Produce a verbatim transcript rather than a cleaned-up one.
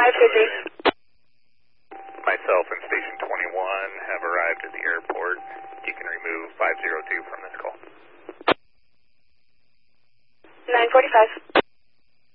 five two three. Myself and Station twenty-one have arrived at the airport. You can remove five zero two from this call. nine forty-five.